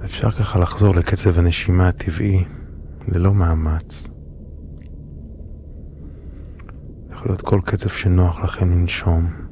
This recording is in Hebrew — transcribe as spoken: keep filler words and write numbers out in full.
אפשר ככה לחזור לקצב הנשימה הטבעי, ללא מאמץ. יכול להיות כל קצב שנוח לכם לנשום.